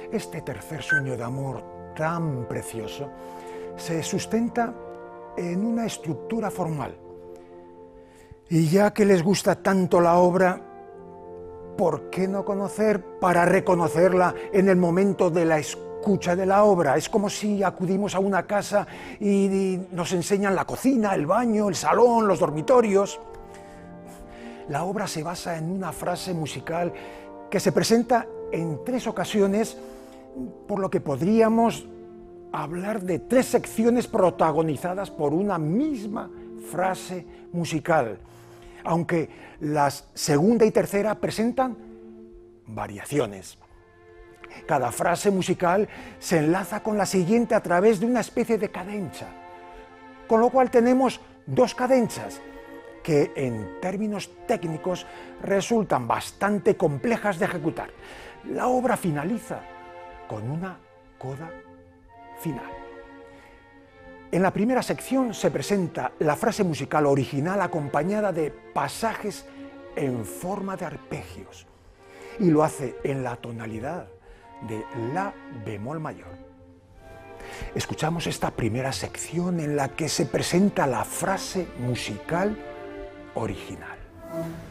Este tercer sueño de amor tan precioso se sustenta en una estructura formal. Y ya que les gusta tanto la obra, ¿por qué no conocer para reconocerla en el momento de la escucha de la obra? Es como si acudimos a una casa y nos enseñan la cocina, el baño, el salón, los dormitorios. La obra se basa en una frase musical que se presenta en 3 ocasiones, por lo que podríamos hablar de 3 secciones protagonizadas por una misma frase musical, aunque las segunda y tercera presentan variaciones. Cada frase musical se enlaza con la siguiente a través de una especie de cadenza, con lo cual tenemos 2 cadenzas que en términos técnicos resultan bastante complejas de ejecutar. La obra finaliza con una coda final. En la primera sección se presenta la frase musical original acompañada de pasajes en forma de arpegios y lo hace en la tonalidad de la bemol mayor. Escuchamos esta primera sección en la que se presenta la frase musical original.